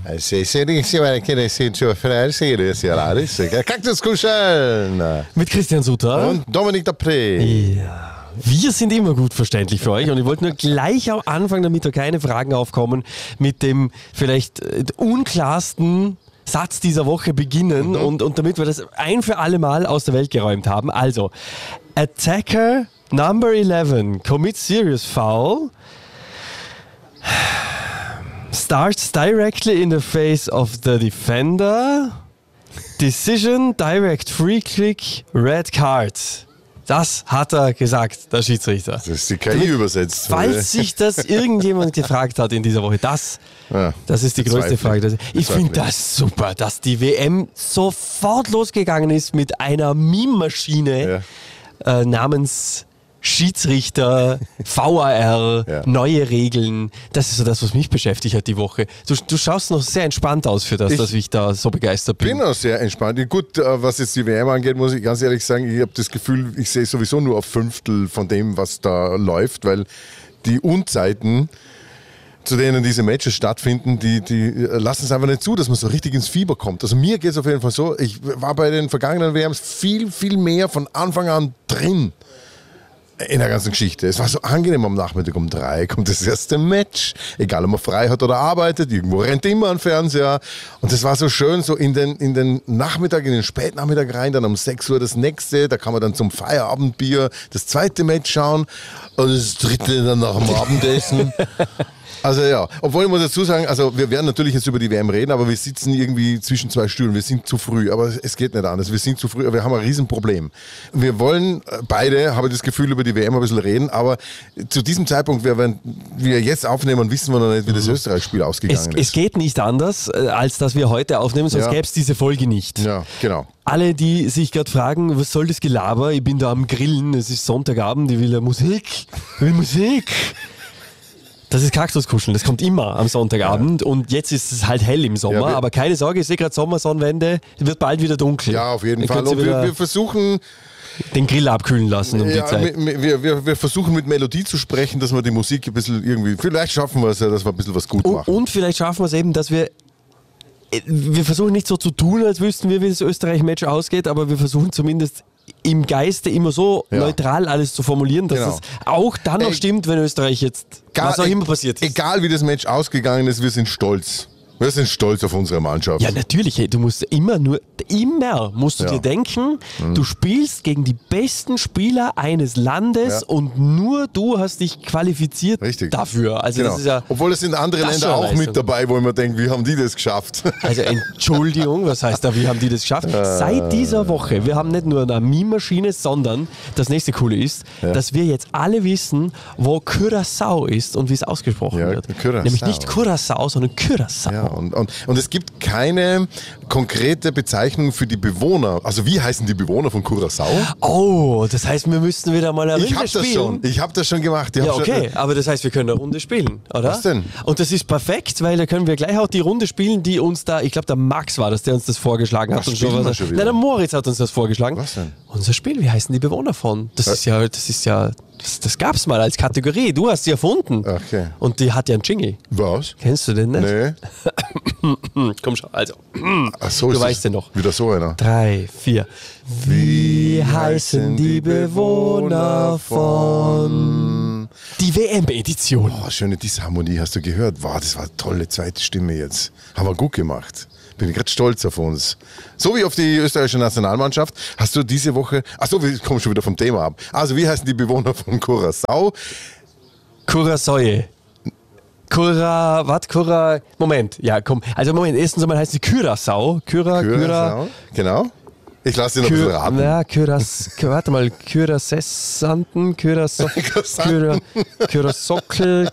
Kaktuskuscheln mit Christian Sutter und Dominik Dapré. Ja. Wir sind immer gut verständlich für euch und ich wollte nur gleich am Anfang, damit da keine Fragen aufkommen, mit dem vielleicht unklarsten Satz dieser Woche beginnen und damit wir das ein für alle Mal aus der Welt geräumt haben. Also, Attacker Number 11 commits serious foul, starts directly in the face of the defender, decision, direct free kick, red card. Das hat er gesagt, der Schiedsrichter. Das ist die KI übersetzt. Falls sich das irgendjemand gefragt hat in dieser Woche, das ist die größte Frage. Ich finde das super, dass die WM sofort losgegangen ist mit einer Meme-Maschine namens Schiedsrichter, VAR, neue Regeln. Das ist so das, was mich beschäftigt hat die Woche. Du schaust noch sehr entspannt aus für das, dass ich da so begeistert bin. Ich bin auch sehr entspannt. Gut, was jetzt die WM angeht, muss ich ganz ehrlich sagen, ich habe das Gefühl, ich sehe sowieso nur auf Fünftel von dem, was da läuft, weil die Unzeiten, zu denen diese Matches stattfinden, die lassen es einfach nicht zu, dass man so richtig ins Fieber kommt. Also mir geht es auf jeden Fall so, ich war bei den vergangenen WMs viel, viel mehr von Anfang an drin in der ganzen Geschichte. Es war so angenehm, am Nachmittag um 3 kommt das erste Match. Egal, ob man frei hat oder arbeitet, irgendwo rennt immer ein Fernseher. Und das war so schön, so in den Nachmittag, in den Spätnachmittag rein, dann um 6 Uhr das nächste, da kann man dann zum Feierabendbier das zweite Match schauen und das dritte dann nach dem Abendessen. Also ja, obwohl ich muss dazu sagen, also wir werden natürlich jetzt über die WM reden, aber wir sitzen irgendwie zwischen zwei Stühlen, wir sind zu früh, aber es geht nicht anders, wir sind zu früh, wir haben ein Riesenproblem. Wir wollen beide, habe ich das Gefühl, über die WM ein bisschen reden, aber zu diesem Zeitpunkt, wenn wir jetzt aufnehmen, wissen wir noch nicht, wie das Österreich-Spiel ausgegangen ist. Es geht nicht anders, als dass wir heute aufnehmen, sonst gäbe es diese Folge nicht. Ja, genau. Alle, die sich gerade fragen, was soll das Gelaber, ich bin da am Grillen, es ist Sonntagabend, ich will Musik. Das ist Kaktuskuscheln, das kommt immer am Sonntagabend und jetzt ist es halt hell im Sommer, aber keine Sorge, ich sehe gerade Sommersonnenwende, es wird bald wieder dunkel. Ja, auf jeden Fall. Und wir versuchen den Grill abkühlen lassen die Zeit. Wir versuchen mit Melodie zu sprechen, dass wir die Musik ein bisschen irgendwie, vielleicht schaffen wir es ja, dass wir ein bisschen was gut machen. Und vielleicht schaffen wir es eben, dass wir versuchen nicht so zu tun, als wüssten wir, wie das Österreich-Match ausgeht, aber wir versuchen zumindest im Geiste immer so neutral alles zu formulieren, dass es auch dann noch stimmt, wenn Österreich jetzt, was auch immer passiert ist. Egal wie das Match ausgegangen ist, wir sind stolz. Wir sind stolz auf unsere Mannschaft. Ja, natürlich. Hey, du musst immer musst du dir denken, du spielst gegen die besten Spieler eines Landes und nur du hast dich qualifiziert dafür. Also das ist ja, obwohl es sind andere Länder auch mit dabei, wo ich mir denke, wie haben die das geschafft? Also Entschuldigung, was heißt da, wie haben die das geschafft? Seit dieser Woche, wir haben nicht nur eine Meme-Maschine, sondern das nächste Coole ist, dass wir jetzt alle wissen, wo Curaçao ist und wie es ausgesprochen wird. Curaçao. Nämlich nicht Curaçao, sondern Curaçao. Ja. Und es gibt keine konkrete Bezeichnung für die Bewohner. Also wie heißen die Bewohner von Curaçao? Oh, das heißt, wir müssten wieder mal eine Runde spielen. Ich habe das schon gemacht. Aber das heißt, wir können eine Runde spielen, oder? Was denn? Und das ist perfekt, weil da können wir gleich auch die Runde spielen, die uns da, ich glaube der Max war das, der uns das vorgeschlagen hat. Nein, der Moritz hat uns das vorgeschlagen. Was denn? Unser Spiel, wie heißen die Bewohner von? Das gab es mal als Kategorie. Du hast sie erfunden. Okay. Und die hat ja einen Jingle. Was? Kennst du den nicht? Nee. Komm schon, also. Ach so, du weißt den noch. Wieder so einer. 3, 4. Wie heißen die Bewohner von... Die WM-Edition. Oh, schöne Disharmonie, hast du gehört? Wow, das war eine tolle zweite Stimme jetzt. Haben wir gut gemacht. Bin ich gerade stolz auf uns. So wie auf die österreichische Nationalmannschaft. Hast du diese Woche... Achso, wir kommen schon wieder vom Thema ab. Also, wie heißen die Bewohner von Curaçao? Curaçao. Moment. Ja, komm. Also, Moment. Erstens einmal heißt sie Curaçao. Curaçao. Genau. Ich lasse dir noch ein bisschen raten. Ja, warte mal. Curaçessanten, Curaçockel,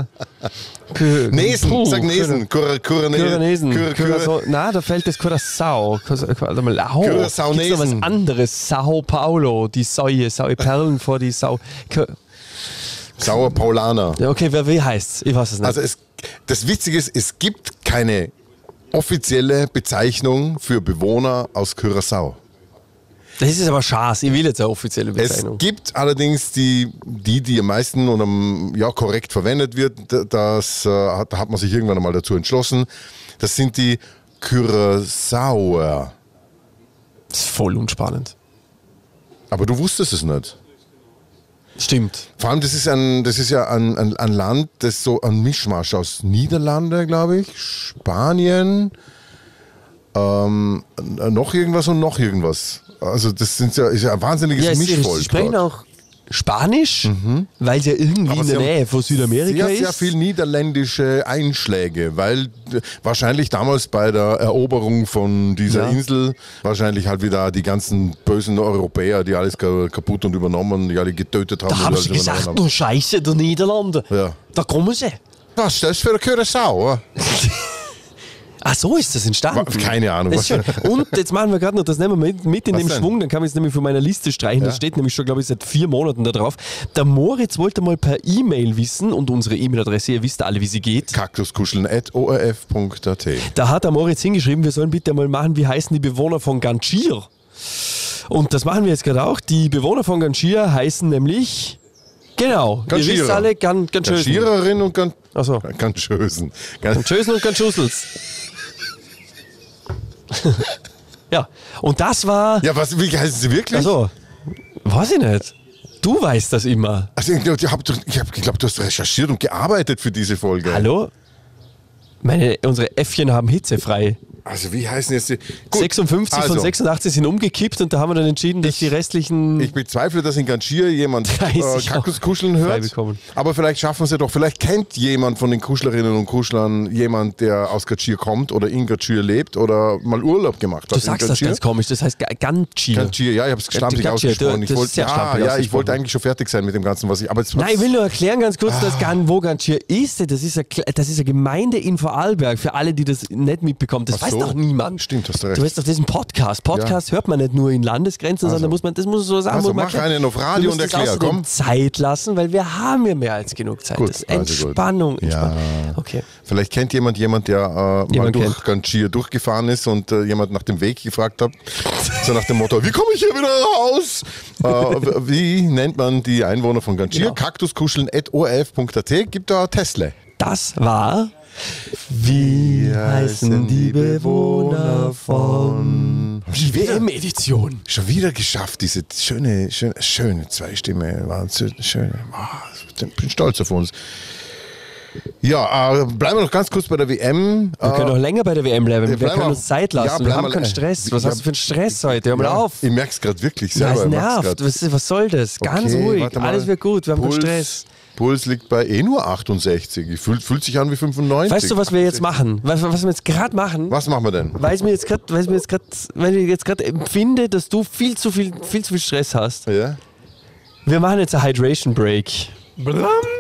Nesen, sag Nesen. Curanesen. Na, da fällt das Curaçao. Warte mal. Curaçao Nesen. Gibt's noch was anderes? Sao Paulo, die Säue Perlen vor die Sau. Sauer Paulaner. Ja, okay, wie heißt's? Ich weiß es nicht. Also das Witzige ist, es gibt keine offizielle Bezeichnung für Bewohner aus Curaçao. Das ist aber Schaß, ich will jetzt eine offizielle Bezeichnung. Es gibt allerdings die am meisten und korrekt verwendet wird, da hat man sich irgendwann einmal dazu entschlossen, das sind die Curaçaoer. Das ist voll unspannend. Aber du wusstest es nicht. Stimmt. Vor allem, das ist ja ein Land, das so ein Mischmasch aus Niederlande, glaube ich, Spanien, noch irgendwas und noch irgendwas. Also das ist ja ein wahnsinniges Mischvolk. Sie sprechen auch Spanisch, weil es ja irgendwie in der Nähe von Südamerika ist. Sehr viel niederländische Einschläge, weil wahrscheinlich damals bei der Eroberung von dieser Insel wahrscheinlich halt wieder die ganzen bösen Europäer, die alles kaputt und übernommen, die alle getötet haben. Da haben sie gesagt, nur Scheiße, der Niederlande. Ja. Da kommen sie. Was ist das für ein Curaçao? Ach, so ist das entstanden. Keine Ahnung. Das und jetzt machen wir gerade noch, das nehmen wir mit in dem Schwung, dann kann man es nämlich von meiner Liste streichen. Das steht nämlich schon, glaube ich, seit 4 Monaten da drauf. Der Moritz wollte mal per E-Mail wissen, und unsere E-Mail-Adresse, ihr wisst alle, wie sie geht. kaktuskuscheln@orf.at. Da hat der Moritz hingeschrieben, wir sollen bitte mal machen, wie heißen die Bewohner von Ganchir. Und das machen wir jetzt gerade auch. Die Bewohner von Ganchir heißen nämlich... Genau, ihr wisst alle, Ganchösen. Ganchirerin und Ganchösen. Ganchösen und Ganchussels. Ja, und das war... Ja, wie heißen sie wirklich? Also, weiß ich nicht. Du weißt das immer. Also, ich glaube, du hast recherchiert und gearbeitet für diese Folge. Hallo? Unsere Äffchen haben hitzefrei. Also wie heißen jetzt die? Gut, 56 von 86 sind umgekippt und da haben wir dann entschieden, dass die restlichen... Ich bezweifle, dass in Ganchir jemand Kaktuskuscheln hört. Aber vielleicht schaffen sie doch. Vielleicht kennt jemand von den Kuschlerinnen und Kuschlern jemand, der aus Ganchir kommt oder in Ganchir lebt oder mal Urlaub gemacht hat. Du sagst das ganz komisch, das heißt Ganchir. Ganchir, ja, ich habe es schlampig ausgesprochen. Ich wollte eigentlich schon fertig sein mit dem Ganzen, was ich... Aber Nein, ich will nur erklären ganz kurz, wo Ganchir ist. Das ist eine Gemeinde in Vorarlberg, für alle, die das nicht mitbekommen. Das weiß doch niemand. Stimmt, hast du recht. Du weißt doch, das ist ein Podcast. Podcast hört man nicht nur in Landesgrenzen, sondern das muss so sagen. Also mach einen auf Radio und erklär, komm. Zeit lassen, weil wir haben ja mehr als genug Zeit. Gut, das ist Entspannung. Ja. Okay. Vielleicht kennt jemand, der mal durch Ganchir durchgefahren ist und jemand nach dem Weg gefragt hat. So nach dem Motto, wie komme ich hier wieder raus? Wie nennt man die Einwohner von Ganchir? Genau. kaktuskuscheln@orf.at. Gibt da Tesla. Das war... Wie heißen die Bewohner von die WM-Edition? Schon wieder geschafft, diese schöne Zweistimme. Schön. Ich bin stolz auf uns. Ja, bleiben wir noch ganz kurz bei der WM. Wir können noch länger bei der WM bleiben. Wir können uns Zeit lassen. Wir haben keinen Stress. Was hast du für einen Stress heute? Hör mal auf. Ich merke es gerade wirklich selber. Das nervt. Was soll das? Ganz ruhig. Alles wird gut. Wir haben keinen Stress. Puls liegt bei nur 68. Fühlt sich an wie 95. Weißt du, was wir jetzt machen? Was wir jetzt gerade machen? Was machen wir denn? Weil ich jetzt gerade empfinde, dass du viel zu viel Stress hast. Ja. Wir machen jetzt einen Hydration Break. Blam.